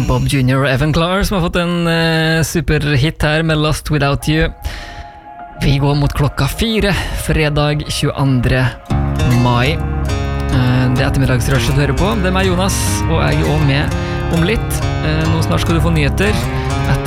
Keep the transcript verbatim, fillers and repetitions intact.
Bob junior og Evan Clark som har fått en uh, superhit her med Lost Without You. Vi går mot klokka fire, fredag tjueandre mai. Uh, det er ettermiddagsrushet du hører på. Det er meg, Jonas, og jeg er også med om litt. Uh, nå snart skal du få nyheter. Etter